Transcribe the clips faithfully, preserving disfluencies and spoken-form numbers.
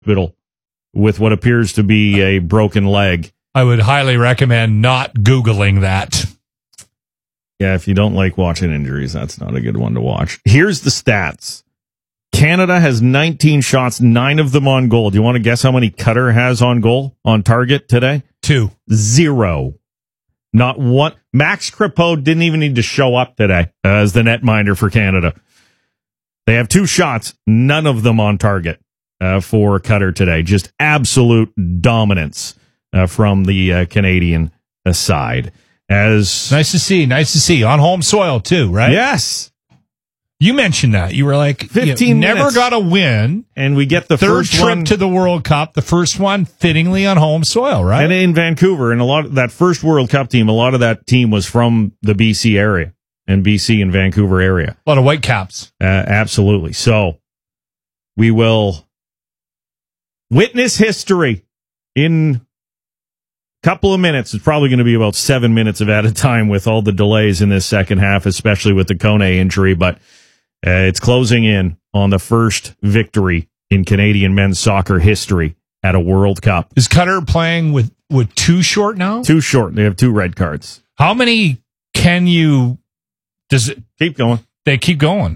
hospital with what appears to be a broken leg. I would highly recommend not Googling that. Yeah, if you don't like watching injuries, that's not a good one to watch. Here's the stats. Canada has nineteen shots, nine of them on goal. Do you want to guess how many Qatar has on goal, on target today? Two. Zero. Not one. Max Crepeau didn't even need to show up today as the netminder for Canada. They have two shots, none of them on target uh, for Qatar today. Just absolute dominance uh, from the uh, Canadian side. As nice to see, nice to see. On home soil, too, right? Yes. You mentioned that. You were like, fifteen you know, never got a win. And we get the third first trip one to the World Cup, the first one fittingly on home soil, right? And in Vancouver. And a lot of that first World Cup team, a lot of that team was from the B C area and B C and Vancouver area. A lot of Whitecaps. Uh, absolutely. So we will witness history in couple of minutes. It's probably going to be about seven minutes of added time with all the delays in this second half, especially with the Kone injury. But uh, it's closing in on the first victory in Canadian men's soccer history at a World Cup. Is Qatar playing with, with two short now? Two short. They have two red cards. How many can you... Does it keep going? They keep going.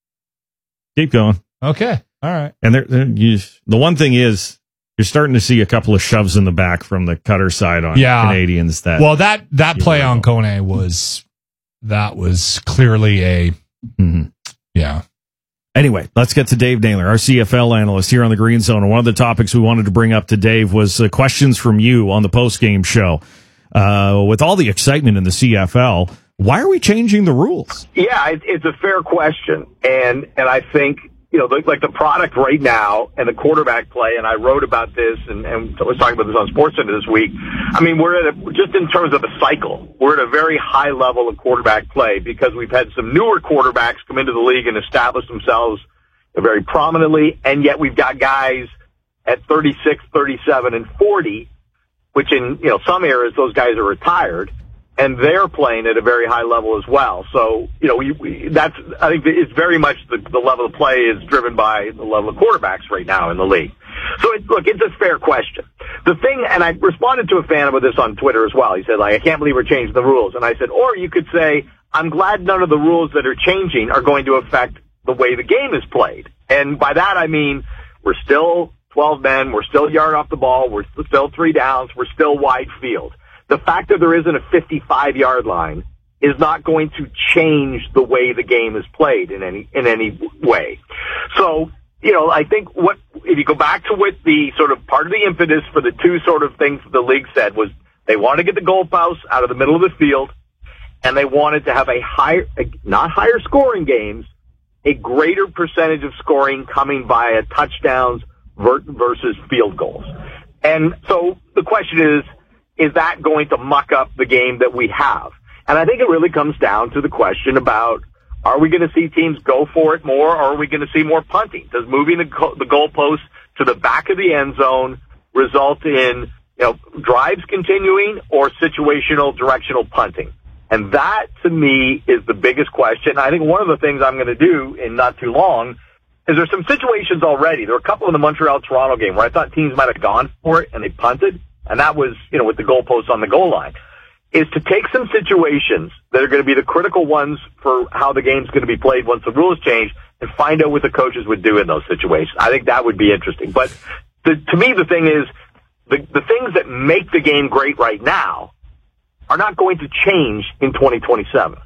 Keep going. Okay. All right. And they're, they're, you, the one thing is, you're starting to see a couple of shoves in the back from the Qatar side on yeah. Canadians. That well, that that play on Kone was that was clearly a mm-hmm. yeah. Anyway, let's get to Dave Naylor, our C F L analyst here on the Green Zone. And one of the topics we wanted to bring up to Dave was uh, questions from you on the post-game show. Uh, with all the excitement in the C F L, why are we changing the rules? Yeah, it, it's a fair question, and and I think. You know, like the product right now and the quarterback play, and I wrote about this and, and I was talking about this on SportsCenter this week. I mean, we're at a, just in terms of the cycle, we're at a very high level of quarterback play because we've had some newer quarterbacks come into the league and establish themselves very prominently, and yet we've got guys at thirty-six, thirty-seven, and forty, which in, you know, some areas those guys are retired. And they're playing at a very high level as well. So, you know, we, we, that's, I think it's very much the, the level of play is driven by the level of quarterbacks right now in the league. So, it, look, it's a fair question. The thing, and I responded to a fan about this on Twitter as well. He said, like, I can't believe we're changing the rules. And I said, or you could say, I'm glad none of the rules that are changing are going to affect the way the game is played. And by that, I mean, we're still twelve men, we're still yard off the ball, we're still three downs, we're still wide field. The fact that there isn't a fifty-five-yard line is not going to change the way the game is played in any in any way. So, you know, I think what if you go back to what the sort of part of the impetus for the two sort of things the league said was they wanted to get the goalposts out of the middle of the field, and they wanted to have a higher, not higher scoring games, a greater percentage of scoring coming via touchdowns versus field goals. And so the question is, is that going to muck up the game that we have? And I think it really comes down to the question about, are we going to see teams go for it more, or are we going to see more punting? Does moving the, go- the goalpost to the back of the end zone result in, you know, drives continuing or situational directional punting? And that, to me, is the biggest question. I think one of the things I'm going to do in not too long is there's some situations already. There were a couple in the Montreal-Toronto game where I thought teams might have gone for it and they punted. And that was, you know, with the goalposts on the goal line, is to take some situations that are going to be the critical ones for how the game's going to be played once the rules change and find out what the coaches would do in those situations. I think that would be interesting. But the, to me, the thing is, the, the things that make the game great right now are not going to change in twenty twenty-seven.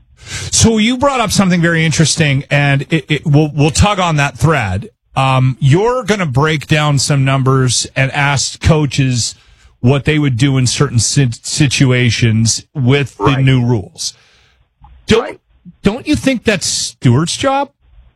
So you brought up something very interesting, and it, it, we'll, we'll tug on that thread. Um, you're going to break down some numbers and ask coaches what they would do in certain situations with the right. new rules. Don't, right. don't you think that's Stewart's job?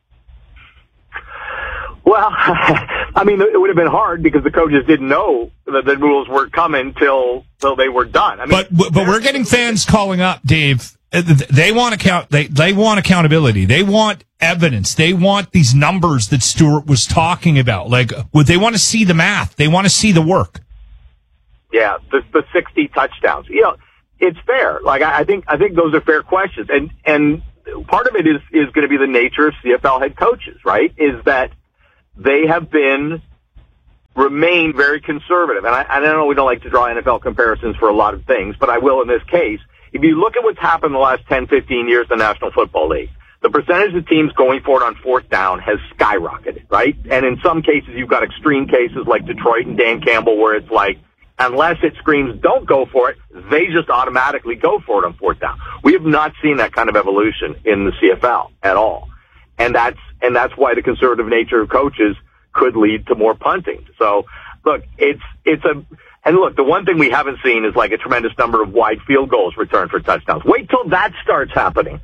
Well, I mean, it would have been hard because the coaches didn't know that the rules were coming till till they were done. I mean, but but we're getting fans calling up, Dave. They want account. They they want accountability. They want evidence. They want these numbers that Stewart was talking about. Like, would they want to see the math? They want to see the work. Yeah, the, the sixty touchdowns. You know, it's fair. Like, I, I think I think those are fair questions, and and part of it is is going to be the nature of C F L head coaches, right? Is that they have been remain very conservative. And I, I know we don't like to draw N F L comparisons for a lot of things, but I will in this case. If you look at what's happened in the last ten, fifteen years in the National Football League, the percentage of teams going for it on fourth down has skyrocketed, right? And in some cases, you've got extreme cases like Detroit and Dan Campbell where it's like, unless it screams don't go for it, they just automatically go for it on fourth down. We have not seen that kind of evolution in the C F L at all. And that's, and that's why the conservative nature of coaches could lead to more punting. So, look, it's, it's a, and look, the one thing we haven't seen is like a tremendous number of wide field goals returned for touchdowns. Wait till that starts happening.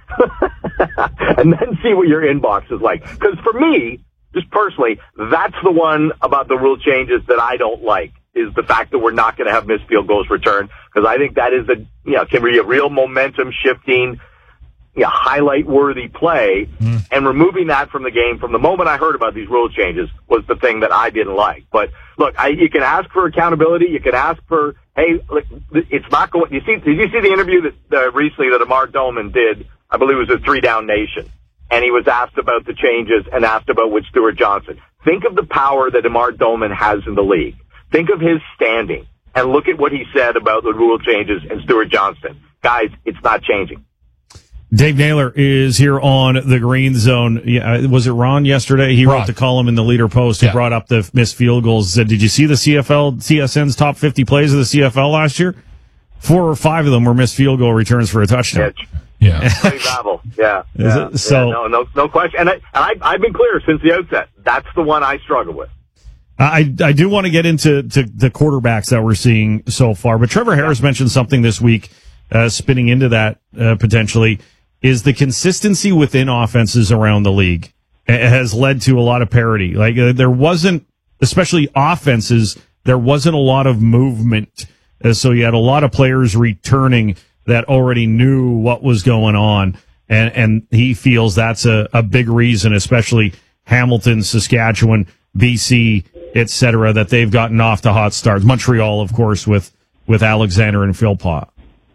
And then see what your inbox is like. Because for me, just personally, that's the one about the rule changes that I don't like, is the fact that we're not going to have missed field goals returned. Because I think that is a, you know, can be a real momentum shifting, you know, highlight worthy play. Mm. And removing that from the game from the moment I heard about these rule changes was the thing that I didn't like. But look, I, you can ask for accountability. You can ask for, hey, look, it's not going, you see, did you see the interview that uh, recently that Amar Doman did? I believe it was a Three Down Nation. And he was asked about the changes and asked about with Stuart Johnson. Think of the power that Amar Doman has in the league. Think of his standing and look at what he said about the rule changes and Stuart Johnston. Guys, it's not changing. Dave Naylor is here on the Green Zone. Yeah, was it Ron yesterday? He Ron. wrote the column in the Leader Post. He yeah. brought up the missed field goals. Said, did you see the C F L, C S N's top fifty plays of the C F L last year? Four or five of them were missed field goal returns for a touchdown. Yeah. Yeah. yeah. yeah. So, yeah. No, no, no question. And, I, and I, I've been clear since the outset. That's the one I struggle with. I, I do want to get into to the quarterbacks that we're seeing so far, but Trevor Harris yeah. mentioned something this week, uh, spinning into that, uh, potentially, is the consistency within offenses around the league has led to a lot of parity. Like, uh, there wasn't, especially offenses, there wasn't a lot of movement. Uh, so you had a lot of players returning that already knew what was going on. And, and he feels that's a, a big reason, especially Hamilton, Saskatchewan, B C, et cetera, that they've gotten off to hot starts. Montreal, of course, with, with Alexander and Philpott.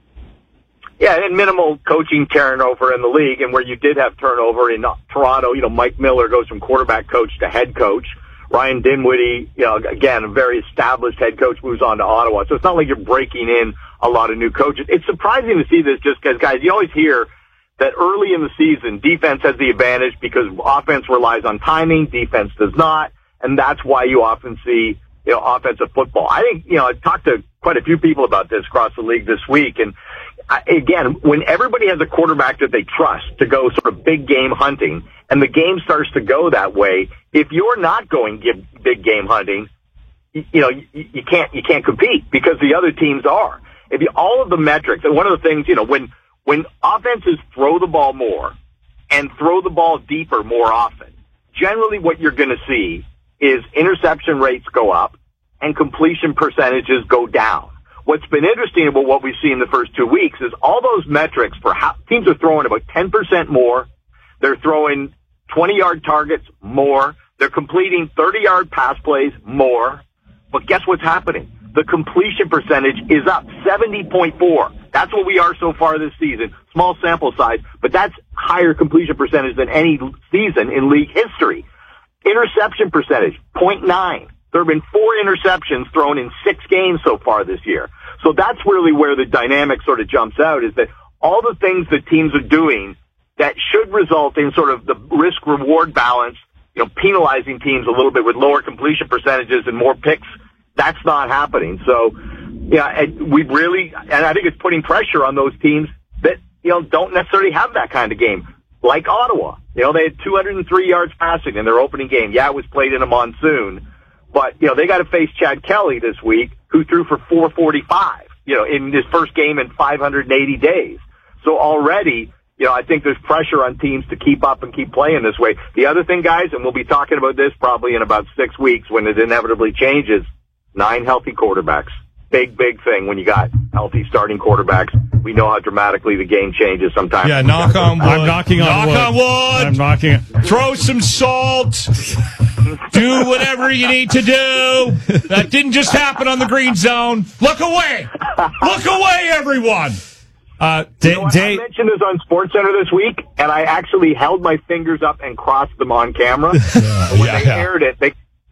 Yeah, and minimal coaching turnover in the league, and where you did have turnover in Toronto, you know, Mike Miller goes from quarterback coach to head coach. Ryan Dinwiddie, you know, again, a very established head coach, moves on to Ottawa. So it's not like you're breaking in a lot of new coaches. It's surprising to see this just because, guys, you always hear that early in the season, defense has the advantage because offense relies on timing, defense does not, and that's why you often see, you know, offensive football. I think, you know, I talked to quite a few people about this across the league this week, and I, again, when everybody has a quarterback that they trust to go sort of big game hunting, and the game starts to go that way, if you're not going big game hunting, you, you know, you, you can't you can't compete because the other teams are. If you, all of the metrics, and one of the things, you know, when when offenses throw the ball more and throw the ball deeper more often, generally what you're going to see is interception rates go up and completion percentages go down. What's been interesting about what we've seen in the first two weeks is all those metrics for how teams are throwing about ten percent more. They're throwing twenty-yard targets more. They're completing thirty-yard pass plays more. But guess what's happening? The completion percentage is up seventy point four. That's what we are so far this season. Small sample size, but that's higher completion percentage than any season in league history. Interception percentage, zero point nine. There have been four interceptions thrown in six games so far this year. So that's really where the dynamic sort of jumps out, is that all the things that teams are doing that should result in sort of the risk-reward balance, you know, penalizing teams a little bit with lower completion percentages and more picks, that's not happening. So, yeah, we've really, and I think it's putting pressure on those teams that, you know, don't necessarily have that kind of game, like Ottawa. You know, they had two hundred three yards passing in their opening game. Yeah, it was played in a monsoon. But, you know, they got to face Chad Kelly this week, who threw for four forty-five, you know, in his first game in five hundred eighty days. So already, you know, I think there's pressure on teams to keep up and keep playing this way. The other thing, guys, and we'll be talking about this probably in about six weeks when it inevitably changes, nine healthy quarterbacks. Big, big thing when you got healthy starting quarterbacks. We know how dramatically the game changes sometimes. Yeah, knock on wood. I'm knocking on knock wood. Knock on wood. I'm knocking. Throw some salt. Do whatever you need to do. That didn't just happen on the Green Zone. Look away. Look away, everyone. Uh, you know, I mentioned this on SportsCenter this week, and I actually held my fingers up and crossed them on camera. Yeah, when yeah, they yeah. aired it, they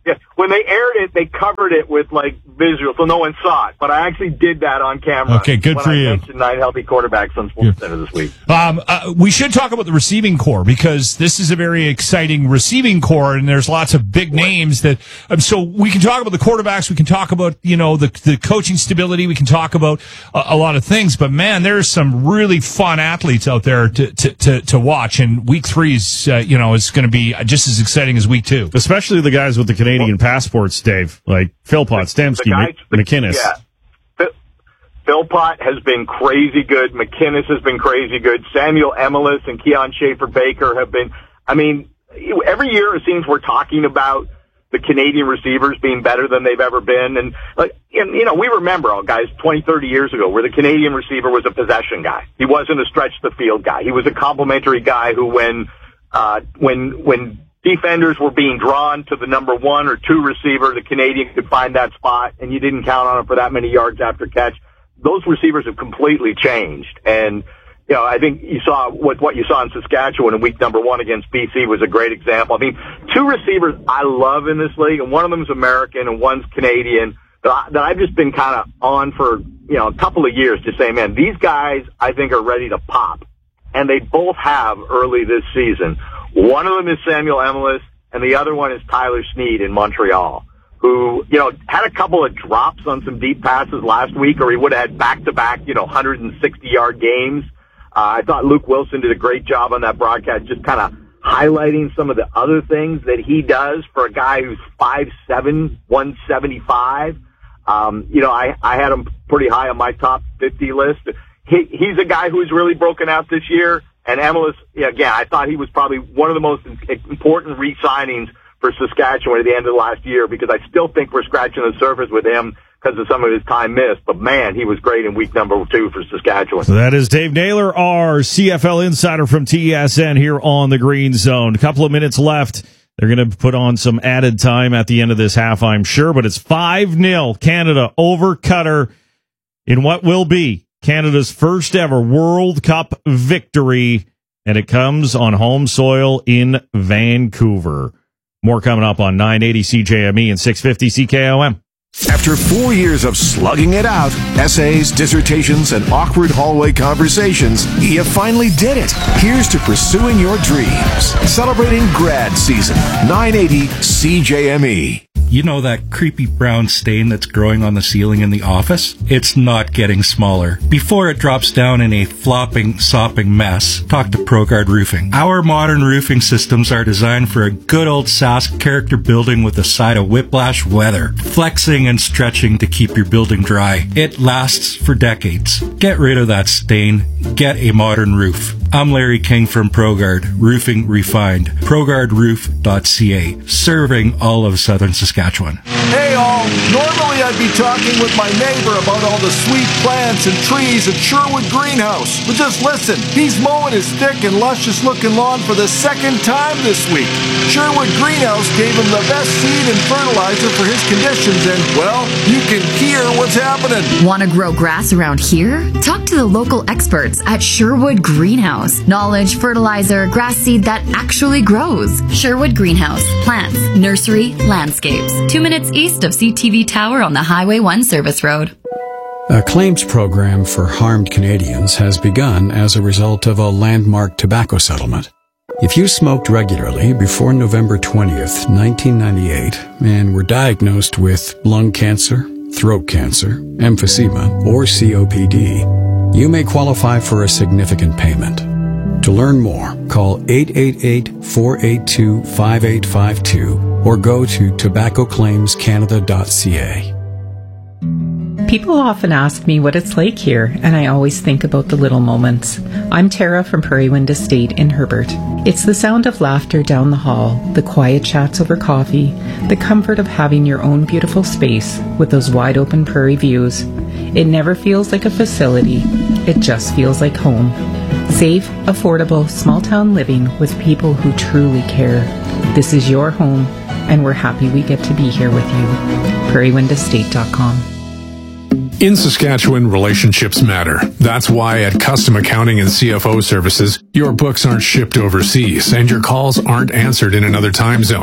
Yeah, when they aired it, they covered it with like visual, so no one saw it. But I actually did that on camera. Okay, good when for I you. mentioned nine healthy quarterbacks on SportsCenter this week. Um, uh, we should talk about the receiving core because this is a very exciting receiving core, and there's lots of big names that. Um, so we can talk about the quarterbacks. We can talk about you know the the coaching stability. We can talk about a, a lot of things. But man, there's some really fun athletes out there to to to, to watch. And week three is uh, you know is going to be just as exciting as week two. Especially the guys with the Canadian passports, Dave, like Philpott, Stemski, guys, M- McInnes. Yeah. Philpott has been crazy good. McInnes has been crazy good. Samuel Emilus and Keon Schaefer-Baker have been, I mean, every year it seems we're talking about the Canadian receivers being better than they've ever been. And, like, and you know, we remember, all guys, twenty, thirty years ago, where the Canadian receiver was a possession guy. He wasn't a stretch the field guy. He was a complimentary guy who, when, uh, when, when, defenders were being drawn to the number one or two receiver, the Canadian could find that spot, and you didn't count on him for that many yards after catch. Those receivers have completely changed. And, you know, I think you saw what, what you saw in Saskatchewan in week number one against B C was a great example. I mean, two receivers I love in this league, and one of them is American and one's Canadian, that, I, that I've just been kind of on for, you know, a couple of years to say, man, these guys I think are ready to pop. And they both have early this season. One of them is Samuel Emilus, and the other one is Tyler Snead in Montreal, who, you know, had a couple of drops on some deep passes last week, or he would have had back-to-back, you know, one hundred sixty-yard games. Uh, I thought Luke Wilson did a great job on that broadcast, just kind of highlighting some of the other things that he does for a guy who's five seven, one seventy-five. Um, you know, I, I had him pretty high on my top fifty list. He, he's a guy who's really broken out this year. And Emilus, yeah, again, I thought he was probably one of the most important re-signings for Saskatchewan at the end of the last year, because I still think we're scratching the surface with him because of some of his time missed. But, man, he was great in week number two for Saskatchewan. So that is Dave Naylor, our C F L insider from T S N here on the Green Zone. A couple of minutes left. They're going to put on some added time at the end of this half, I'm sure. But it's five nil Canada over Qatar in what will be Canada's first ever World Cup victory, and it comes on home soil in Vancouver. More coming up on nine eighty C J M E and six fifty C K O M. After four years of slugging it out, essays, dissertations, and awkward hallway conversations, you finally did it. Here's to pursuing your dreams. Celebrating grad season. nine eighty C J M E. You know that creepy brown stain that's growing on the ceiling in the office? It's not getting smaller. Before it drops down in a flopping, sopping mess, talk to ProGuard Roofing. Our modern roofing systems are designed for a good old Sask character building with a side of whiplash weather, flexing and stretching to keep your building dry. It lasts for decades. Get rid of that stain. Get a modern roof. I'm Larry King from ProGuard Roofing Refined. ProGuard Roof dot C A, serving all of southern Saskatchewan. Hey all, normally I'd be talking with my neighbor about all the sweet plants and trees at Sherwood Greenhouse. But just listen, he's mowing his thick and luscious looking lawn for the second time this week. Sherwood Greenhouse gave him the best seed and fertilizer for his conditions, and, well, you can hear what's happening. Want to grow grass around here? Talk to the local experts at Sherwood Greenhouse. Knowledge, fertilizer, grass seed that actually grows. Sherwood Greenhouse. Plants, nursery, landscapes. Two minutes east of C T V Tower on the Highway one Service Road. A claims program for harmed Canadians has begun as a result of a landmark tobacco settlement. If you smoked regularly before November twentieth, nineteen ninety-eight, and were diagnosed with lung cancer, throat cancer, emphysema, or C O P D, you may qualify for a significant payment. To learn more, call eight eight eight, four eight two, five eight five two or go to tobacco claims canada dot c a. People often ask me what it's like here, and I always think about the little moments. I'm Tara from Prairie Wind Estate in Herbert. It's the sound of laughter down the hall, the quiet chats over coffee, the comfort of having your own beautiful space with those wide open prairie views. It never feels like a facility, it just feels like home. Safe, affordable, small town living with people who truly care. This is your home, and we're happy we get to be here with you. prairie wind estate dot com. In Saskatchewan, relationships matter. That's why at Custom Accounting and C F O Services, your books aren't shipped overseas and your calls aren't answered in another time zone.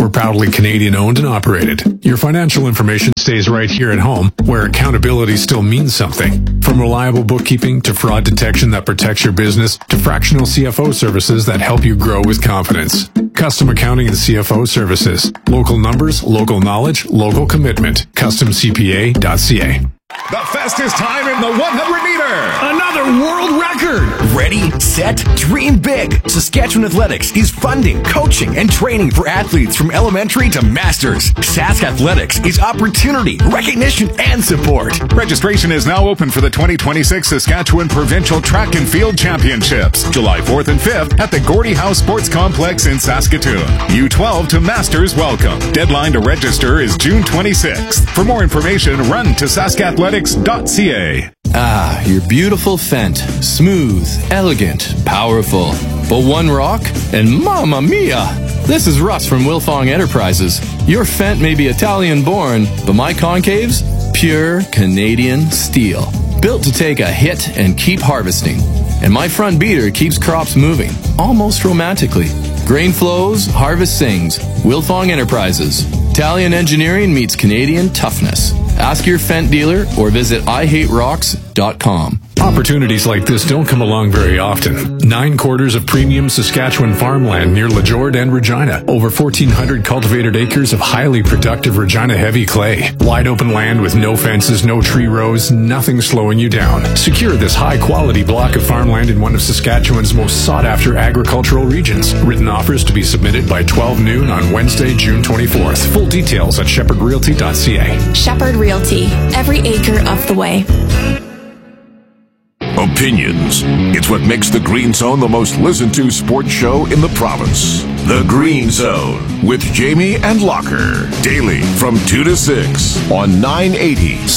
We're proudly Canadian owned and operated. Your financial information stays right here at home, where accountability still means something. From reliable bookkeeping to fraud detection that protects your business to fractional C F O services that help you grow with confidence. Custom Accounting and C F O Services. Local numbers, local knowledge, local commitment. custom c p a dot c a. The fastest time in the one hundred meter. Another world record. Ready, set, dream big. Saskatchewan Athletics is funding, coaching, and training for athletes from elementary to masters. Sask Athletics is opportunity, recognition, and support. Registration is now open for the twenty twenty-six Saskatchewan Provincial Track and Field Championships, July fourth and fifth at the Gordie House Sports Complex in Saskatoon. U twelve to Masters welcome. Deadline to register is June twenty-sixth. For more information, run to sask athletics dot c a. Ah, your beautiful Fendt. Smooth, elegant, powerful. But one rock, and mamma mia! This is Russ from Wilfong Enterprises. Your Fendt may be Italian-born, but my concaves? Pure Canadian steel. Built to take a hit and keep harvesting. And my front beater keeps crops moving, almost romantically. Grain flows, harvest sings. Wilfong Enterprises. Italian engineering meets Canadian toughness. Ask your Fendt dealer or visit i hate rocks dot com. Opportunities like this don't come along very often. Nine quarters of premium Saskatchewan farmland near LeJord and Regina. Over fourteen hundred cultivated acres of highly productive Regina heavy clay. Wide open land with no fences, no tree rows, nothing slowing you down. Secure this high quality block of farmland in one of Saskatchewan's most sought after agricultural regions. Written offers to be submitted by twelve noon on Wednesday, June twenty-fourth. Full details at shepherd realty dot c a. Shepherd Realty. Every acre of the way. Opinions. It's what makes The Green Zone the most listened to sports show in the province. The Green Zone with Jamie and Locker. Daily from two to six on nine eighty